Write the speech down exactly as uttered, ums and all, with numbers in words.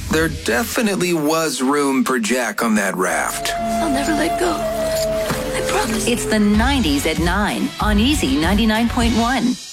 there definitely was room for Jack on that raft. I'll never let go. I promise. It's the nineties at nine on Easy ninety-nine point one.